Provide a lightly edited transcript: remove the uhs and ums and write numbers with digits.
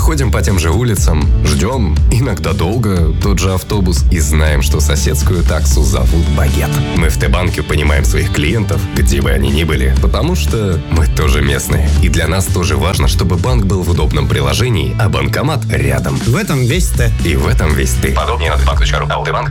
ходим по тем же улицам, ждем, иногда долго, тот же автобус и знаем, что соседскую таксу зовут Багет. Мы в Т-банке понимаем своих клиентов, где бы они ни были, потому что мы тоже местные. И для нас тоже важно, чтобы банк был в удобном приложении, а банкомат рядом. В этом весь Т. И в этом весь ты. Подробнее на tbank.ru. АО «Т-банк».